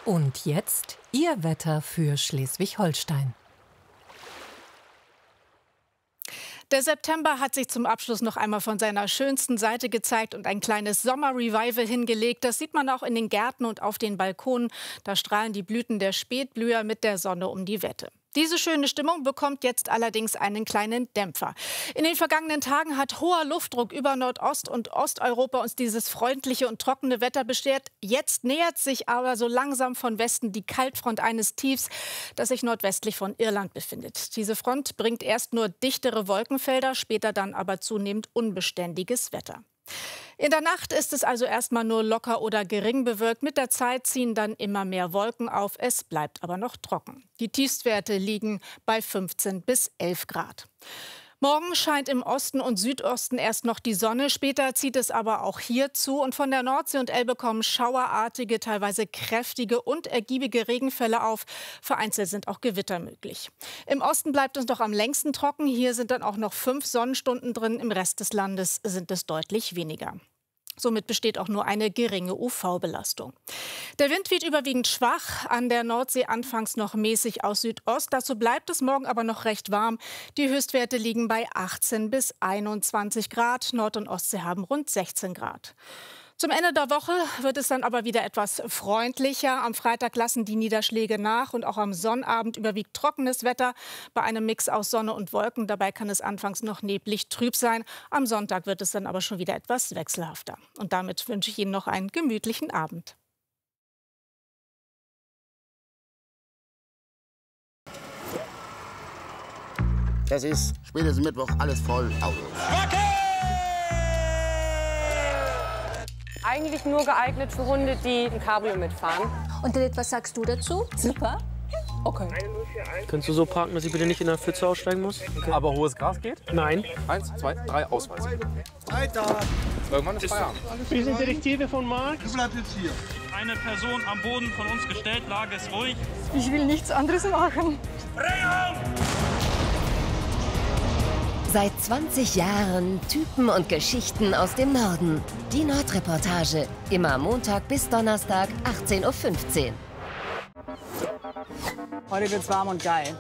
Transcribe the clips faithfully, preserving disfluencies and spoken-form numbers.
Und jetzt Ihr Wetter für Schleswig-Holstein. Der September hat sich zum Abschluss noch einmal von seiner schönsten Seite gezeigt und ein kleines Sommer-Revival hingelegt. Das sieht man auch in den Gärten und auf den Balkonen. Da strahlen die Blüten der Spätblüher mit der Sonne um die Wette. Diese schöne Stimmung bekommt jetzt allerdings einen kleinen Dämpfer. In den vergangenen Tagen hat hoher Luftdruck über Nordost- und Osteuropa uns dieses freundliche und trockene Wetter beschert. Jetzt nähert sich aber so langsam von Westen die Kaltfront eines Tiefs, das sich nordwestlich von Irland befindet. Diese Front bringt erst nur dichtere Wolkenfelder, später dann aber zunehmend unbeständiges Wetter. In der Nacht ist es also erstmal nur locker oder gering bewölkt. Mit der Zeit ziehen dann immer mehr Wolken auf. Es bleibt aber noch trocken. Die Tiefstwerte liegen bei fünfzehn bis elf Grad. Morgen scheint im Osten und Südosten erst noch die Sonne. Später zieht es aber auch hier zu. Und von der Nordsee und Elbe kommen schauerartige, teilweise kräftige und ergiebige Regenfälle auf. Vereinzelt sind auch Gewitter möglich. Im Osten bleibt es noch am längsten trocken. Hier sind dann auch noch fünf Sonnenstunden drin. Im Rest des Landes sind es deutlich weniger. Somit besteht auch nur eine geringe U V-Belastung. Der Wind weht überwiegend schwach, an der Nordsee anfangs noch mäßig aus Südost. Dazu bleibt es morgen aber noch recht warm. Die Höchstwerte liegen bei achtzehn bis einundzwanzig Grad. Nord- und Ostsee haben rund sechzehn Grad. Zum Ende der Woche wird es dann aber wieder etwas freundlicher. Am Freitag lassen die Niederschläge nach und auch am Sonnabend überwiegt trockenes Wetter bei einem Mix aus Sonne und Wolken. Dabei kann es anfangs noch neblig trüb sein. Am Sonntag wird es dann aber schon wieder etwas wechselhafter. Und damit wünsche ich Ihnen noch einen gemütlichen Abend. Das ist spätestens Mittwoch alles voll Autos. Okay! Eigentlich nur geeignet für Hunde, die ein Cabrio mitfahren. Und Lilith, was sagst du dazu? Super. Okay. Könntest du so parken, dass ich bitte nicht in der Pfütze aussteigen muss? Okay. Aber hohes Gras geht? Nein. Eins, zwei, drei, Ausweis. Weiter! Irgendwann ist Feierabend. Wir sind Detektive von Mark. Du bleibst jetzt hier. Eine Person am Boden von uns gestellt, Lage ist ruhig. Ich will nichts anderes machen. Seit zwanzig Jahren Typen und Geschichten aus dem Norden. Die Nordreportage. Immer Montag bis Donnerstag, achtzehn Uhr fünfzehn. Heute wird's warm und geil.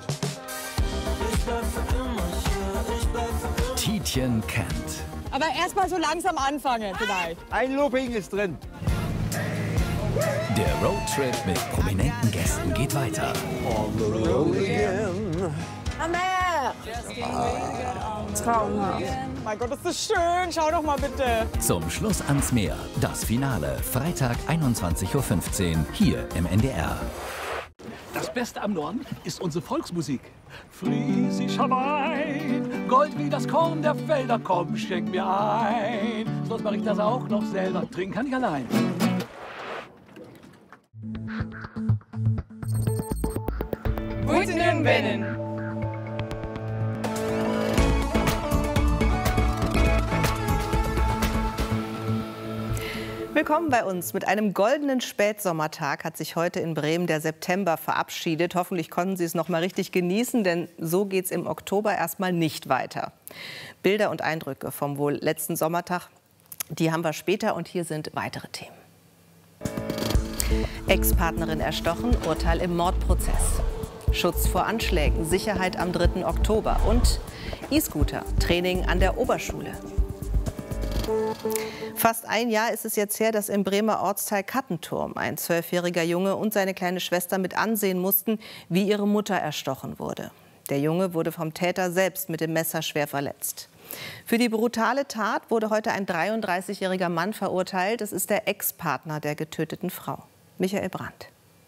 Tietjen kennt. Aber erst mal so langsam anfangen vielleicht. Ein Looping ist drin. Der Roadtrip mit prominenten Gästen geht weiter. On the road again. Traumhaft. Mein Gott, ist das schön. Schau doch mal bitte. Zum Schluss ans Meer. Das Finale. Freitag einundzwanzig Uhr fünfzehn. Hier im N D R. Das Beste am Norden ist unsere Volksmusik. Friesischer Wein, Gold wie das Korn der Felder, komm, schenk mir ein. Sonst mache ich das auch noch selber, trinken kann ich allein. Guten Abend. Willkommen bei uns. Mit einem goldenen Spätsommertag hat sich heute in Bremen der September verabschiedet. Hoffentlich konnten Sie es noch mal richtig genießen, denn so geht es im Oktober erstmal nicht weiter. Bilder und Eindrücke vom wohl letzten Sommertag, die haben wir später und hier sind weitere Themen. Ex-Partnerin erstochen, Urteil im Mordprozess. Schutz vor Anschlägen, Sicherheit am dritten Oktober und E-Scooter, Training an der Oberschule. Fast ein Jahr ist es jetzt her, dass im Bremer Ortsteil Kattenturm ein zwölfjähriger Junge und seine kleine Schwester mit ansehen mussten, wie ihre Mutter erstochen wurde. Der Junge wurde vom Täter selbst mit dem Messer schwer verletzt. Für die brutale Tat wurde heute ein dreiunddreißigjähriger Mann verurteilt. Es ist der Ex-Partner der getöteten Frau. Michael Brandt.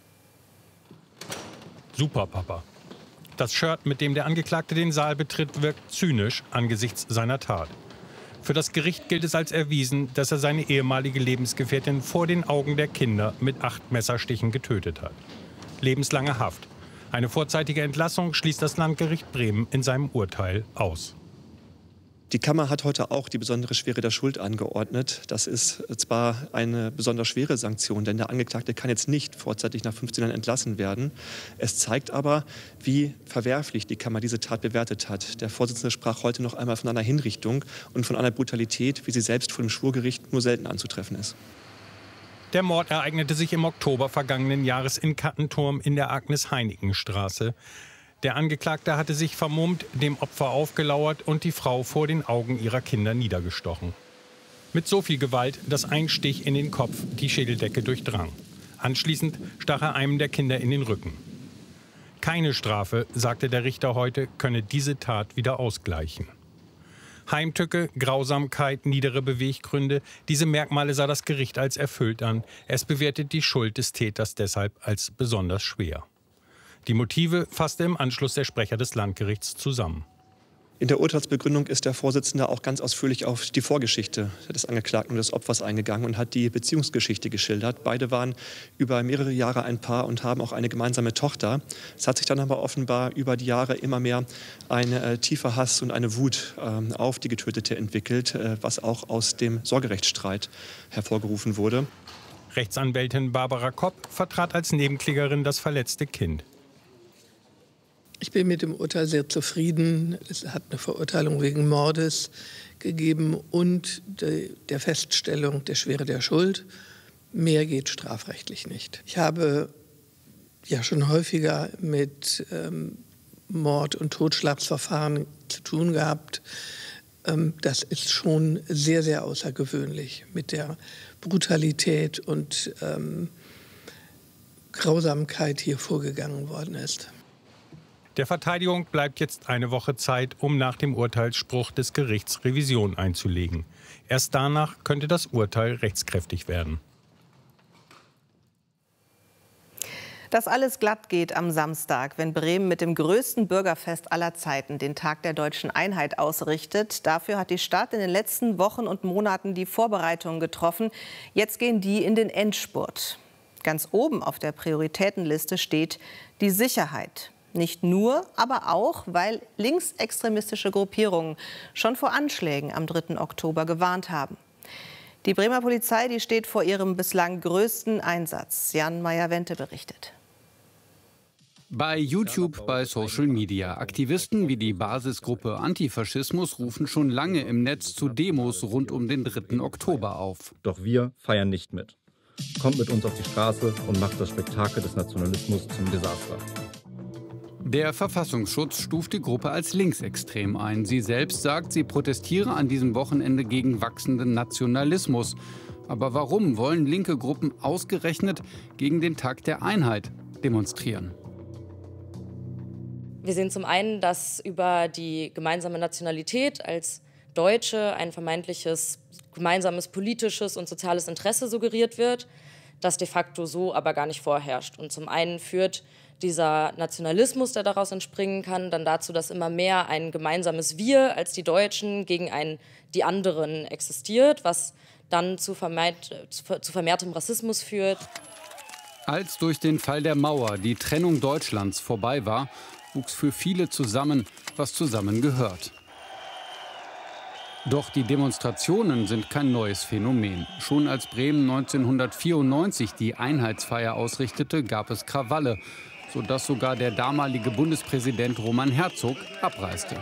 Super, Papa. Das Shirt, mit dem der Angeklagte den Saal betritt, wirkt zynisch angesichts seiner Tat. Für das Gericht gilt es als erwiesen, dass er seine ehemalige Lebensgefährtin vor den Augen der Kinder mit acht Messerstichen getötet hat. Lebenslange Haft. Eine vorzeitige Entlassung schließt das Landgericht Bremen in seinem Urteil aus. Die Kammer hat heute auch die besondere Schwere der Schuld angeordnet. Das ist zwar eine besonders schwere Sanktion, denn der Angeklagte kann jetzt nicht vorzeitig nach fünfzehn Jahren entlassen werden. Es zeigt aber, wie verwerflich die Kammer diese Tat bewertet hat. Der Vorsitzende sprach heute noch einmal von einer Hinrichtung und von einer Brutalität, wie sie selbst vor dem Schwurgericht nur selten anzutreffen ist. Der Mord ereignete sich im Oktober vergangenen Jahres in Kattenturm in der Agnes-Heineken-Straße. Der Angeklagte hatte sich vermummt, dem Opfer aufgelauert und die Frau vor den Augen ihrer Kinder niedergestochen. Mit so viel Gewalt, dass ein Stich in den Kopf die Schädeldecke durchdrang. Anschließend stach er einem der Kinder in den Rücken. Keine Strafe, sagte der Richter heute, könne diese Tat wieder ausgleichen. Heimtücke, Grausamkeit, niedere Beweggründe, diese Merkmale sah das Gericht als erfüllt an. Es bewertet die Schuld des Täters deshalb als besonders schwer. Die Motive fasste im Anschluss der Sprecher des Landgerichts zusammen. In der Urteilsbegründung ist der Vorsitzende auch ganz ausführlich auf die Vorgeschichte des Angeklagten und des Opfers eingegangen und hat die Beziehungsgeschichte geschildert. Beide waren über mehrere Jahre ein Paar und haben auch eine gemeinsame Tochter. Es hat sich dann aber offenbar über die Jahre immer mehr ein äh, tiefer Hass und eine Wut äh, auf die Getötete entwickelt, äh, was auch aus dem Sorgerechtsstreit hervorgerufen wurde. Rechtsanwältin Barbara Kopp vertrat als Nebenklägerin das verletzte Kind. Ich bin mit dem Urteil sehr zufrieden. Es hat eine Verurteilung wegen Mordes gegeben und de, der Feststellung der Schwere der Schuld. Mehr geht strafrechtlich nicht. Ich habe ja schon häufiger mit ähm, Mord- und Totschlagsverfahren zu tun gehabt. Ähm, das ist schon sehr, sehr außergewöhnlich mit der Brutalität und ähm, Grausamkeit hier vorgegangen worden ist. Der Verteidigung bleibt jetzt eine Woche Zeit, um nach dem Urteilsspruch des Gerichts Revision einzulegen. Erst danach könnte das Urteil rechtskräftig werden. Dass alles glatt geht am Samstag, wenn Bremen mit dem größten Bürgerfest aller Zeiten den Tag der Deutschen Einheit ausrichtet. Dafür hat die Stadt in den letzten Wochen und Monaten die Vorbereitungen getroffen. Jetzt gehen die in den Endspurt. Ganz oben auf der Prioritätenliste steht die Sicherheit. Nicht nur, aber auch, weil linksextremistische Gruppierungen schon vor Anschlägen am dritten Oktober gewarnt haben. Die Bremer Polizei, die steht vor ihrem bislang größten Einsatz. Jan Meyer-Wente berichtet. Bei YouTube, bei Social Media. Aktivisten wie die Basisgruppe Antifaschismus rufen schon lange im Netz zu Demos rund um den dritten Oktober auf. Doch wir feiern nicht mit. Kommt mit uns auf die Straße und macht das Spektakel des Nationalismus zum Desaster. Der Verfassungsschutz stuft die Gruppe als linksextrem ein. Sie selbst sagt, sie protestiere an diesem Wochenende gegen wachsenden Nationalismus. Aber warum wollen linke Gruppen ausgerechnet gegen den Tag der Einheit demonstrieren? Wir sehen zum einen, dass über die gemeinsame Nationalität als Deutsche ein vermeintliches gemeinsames politisches und soziales Interesse suggeriert wird, das de facto so aber gar nicht vorherrscht. Und zum einen führt dieser Nationalismus, der daraus entspringen kann, dann dazu, dass immer mehr ein gemeinsames Wir als die Deutschen gegen ein die anderen existiert, was dann zu, vermehrt, zu vermehrtem Rassismus führt. Als durch den Fall der Mauer die Trennung Deutschlands vorbei war, wuchs für viele zusammen, was zusammengehört. Doch die Demonstrationen sind kein neues Phänomen. Schon als Bremen neunzehnhundertvierundneunzig die Einheitsfeier ausrichtete, gab es Krawalle, sodass sogar der damalige Bundespräsident Roman Herzog abreiste.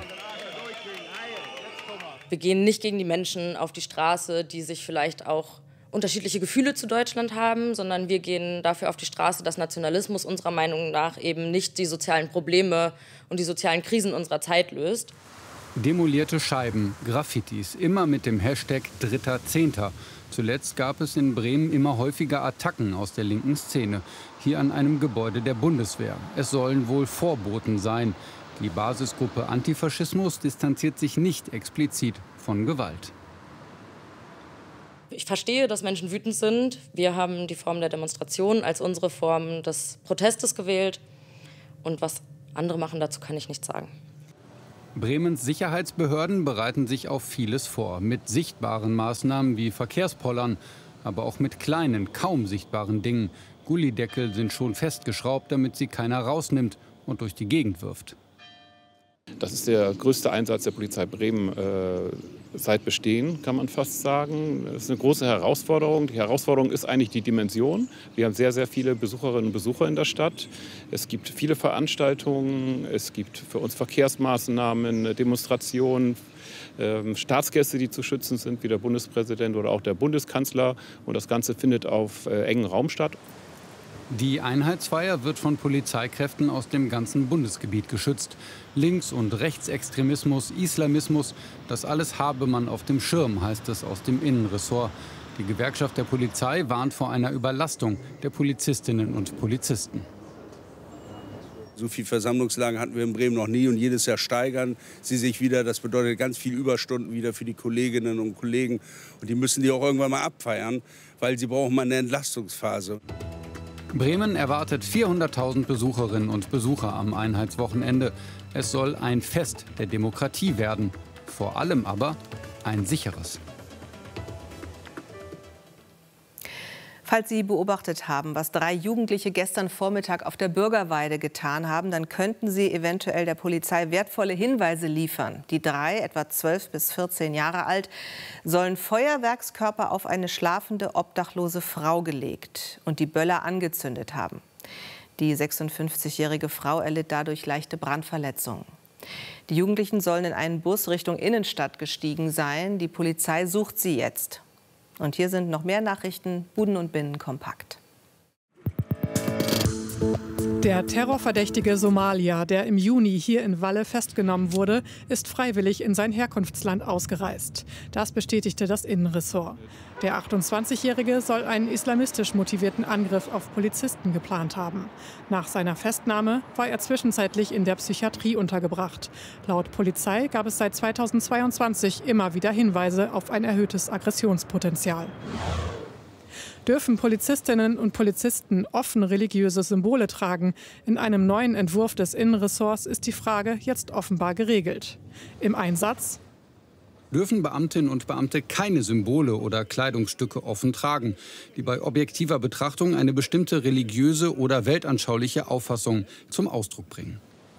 Wir gehen nicht gegen die Menschen auf die Straße, die sich vielleicht auch unterschiedliche Gefühle zu Deutschland haben, sondern wir gehen dafür auf die Straße, dass Nationalismus unserer Meinung nach eben nicht die sozialen Probleme und die sozialen Krisen unserer Zeit löst. Demolierte Scheiben, Graffitis, immer mit dem Hashtag dritter Zehnter. Zuletzt gab es in Bremen immer häufiger Attacken aus der linken Szene. Hier an einem Gebäude der Bundeswehr. Es sollen wohl Vorboten sein. Die Basisgruppe Antifaschismus distanziert sich nicht explizit von Gewalt. Ich verstehe, dass Menschen wütend sind. Wir haben die Form der Demonstration als unsere Form des Protestes gewählt. Und was andere machen, dazu kann ich nichts sagen. Bremens Sicherheitsbehörden bereiten sich auf vieles vor. Mit sichtbaren Maßnahmen wie Verkehrspollern, aber auch mit kleinen, kaum sichtbaren Dingen. Gullideckel sind schon festgeschraubt, damit sie keiner rausnimmt und durch die Gegend wirft. Das ist der größte Einsatz der Polizei Bremen äh, seit Bestehen, kann man fast sagen. Das ist eine große Herausforderung. Die Herausforderung ist eigentlich die Dimension. Wir haben sehr, sehr viele Besucherinnen und Besucher in der Stadt. Es gibt viele Veranstaltungen, es gibt für uns Verkehrsmaßnahmen, Demonstrationen, ähm, Staatsgäste, die zu schützen sind, wie der Bundespräsident oder auch der Bundeskanzler. Und das Ganze findet auf äh, engem Raum statt. Die Einheitsfeier wird von Polizeikräften aus dem ganzen Bundesgebiet geschützt. Links- und Rechtsextremismus, Islamismus, das alles habe man auf dem Schirm, heißt es aus dem Innenressort. Die Gewerkschaft der Polizei warnt vor einer Überlastung der Polizistinnen und Polizisten. So viele Versammlungslagen hatten wir in Bremen noch nie und jedes Jahr steigern sie sich wieder. Das bedeutet ganz viel Überstunden wieder für die Kolleginnen und Kollegen. Und die müssen die auch irgendwann mal abfeiern, weil sie brauchen mal eine Entlastungsphase. Bremen erwartet vierhunderttausend Besucherinnen und Besucher am Einheitswochenende. Es soll ein Fest der Demokratie werden. Vor allem aber ein sicheres. Falls Sie beobachtet haben, was drei Jugendliche gestern Vormittag auf der Bürgerweide getan haben, dann könnten sie eventuell der Polizei wertvolle Hinweise liefern. Die drei, etwa zwölf bis vierzehn Jahre alt, sollen Feuerwerkskörper auf eine schlafende, obdachlose Frau gelegt und die Böller angezündet haben. Die sechsundfünfzigjährige Frau erlitt dadurch leichte Brandverletzungen. Die Jugendlichen sollen in einen Bus Richtung Innenstadt gestiegen sein. Die Polizei sucht sie jetzt. Und hier sind noch mehr Nachrichten, Buden und Binnen kompakt. Der terrorverdächtige Somalier, der im Juni hier in Walle festgenommen wurde, ist freiwillig in sein Herkunftsland ausgereist. Das bestätigte das Innenressort. Der achtundzwanzigjährige soll einen islamistisch motivierten Angriff auf Polizisten geplant haben. Nach seiner Festnahme war er zwischenzeitlich in der Psychiatrie untergebracht. Laut Polizei gab es seit zweitausendzweiundzwanzig immer wieder Hinweise auf ein erhöhtes Aggressionspotenzial. Dürfen Polizistinnen und Polizisten offen religiöse Symbole tragen? In einem neuen Entwurf des Innenressorts ist die Frage jetzt offenbar geregelt. Im Einsatz dürfen Beamtinnen und Beamte keine Symbole oder Kleidungsstücke offen tragen, die bei objektiver Betrachtung eine bestimmte religiöse oder weltanschauliche Auffassung zum Ausdruck bringen.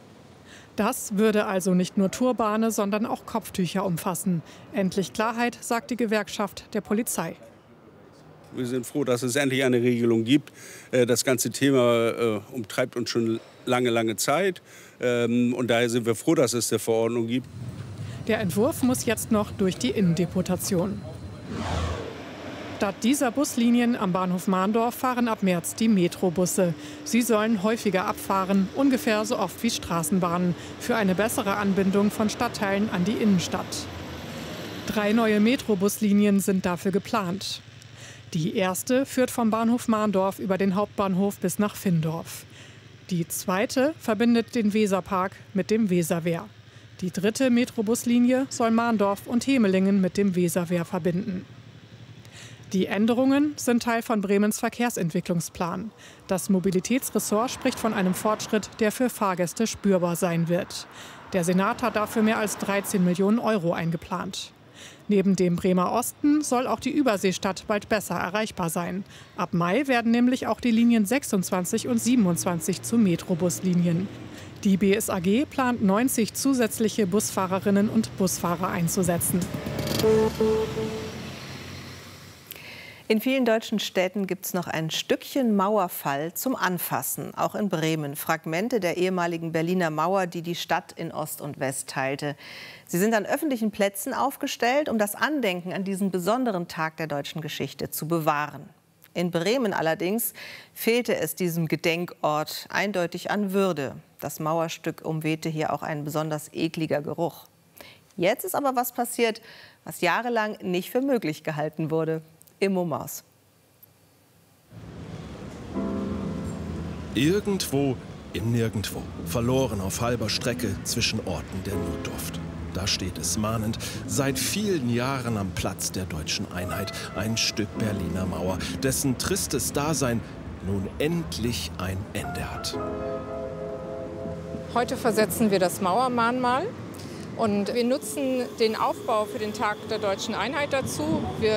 Das würde also nicht nur Turbane, sondern auch Kopftücher umfassen. Endlich Klarheit, sagt die Gewerkschaft der Polizei. Wir sind froh, dass es endlich eine Regelung gibt. Das ganze Thema äh, umtreibt uns schon lange, lange Zeit. Ähm, und daher sind wir froh, dass es eine Verordnung gibt. Der Entwurf muss jetzt noch durch die Innendeputation. Statt dieser Buslinien am Bahnhof Mahndorf fahren ab März die Metrobusse. Sie sollen häufiger abfahren, ungefähr so oft wie Straßenbahnen, für eine bessere Anbindung von Stadtteilen an die Innenstadt. Drei neue Metrobuslinien sind dafür geplant. Die erste führt vom Bahnhof Mahndorf über den Hauptbahnhof bis nach Findorf. Die zweite verbindet den Weserpark mit dem Weserwehr. Die dritte Metrobuslinie soll Mahndorf und Hemelingen mit dem Weserwehr verbinden. Die Änderungen sind Teil von Bremens Verkehrsentwicklungsplan. Das Mobilitätsressort spricht von einem Fortschritt, der für Fahrgäste spürbar sein wird. Der Senat hat dafür mehr als dreizehn Millionen Euro eingeplant. Neben dem Bremer Osten soll auch die Überseestadt bald besser erreichbar sein. Ab Mai werden nämlich auch die Linien sechsundzwanzig und siebenundzwanzig zu Metrobuslinien. Die B S A G plant neunzig zusätzliche Busfahrerinnen und Busfahrer einzusetzen. In vielen deutschen Städten gibt es noch ein Stückchen Mauerfall zum Anfassen, auch in Bremen. Fragmente der ehemaligen Berliner Mauer, die die Stadt in Ost und West teilte. Sie sind an öffentlichen Plätzen aufgestellt, um das Andenken an diesen besonderen Tag der deutschen Geschichte zu bewahren. In Bremen allerdings fehlte es diesem Gedenkort eindeutig an Würde. Das Mauerstück umwehte hier auch ein besonders ekliger Geruch. Jetzt ist aber was passiert, was jahrelang nicht für möglich gehalten wurde. Immo-Maus. Irgendwo im Nirgendwo, verloren auf halber Strecke zwischen Orten der Notdurft. Da steht es mahnend, seit vielen Jahren am Platz der deutschen Einheit, ein Stück Berliner Mauer, dessen tristes Dasein nun endlich ein Ende hat. Heute versetzen wir das Mauermahnmal und wir nutzen den Aufbau für den Tag der deutschen Einheit dazu. Wir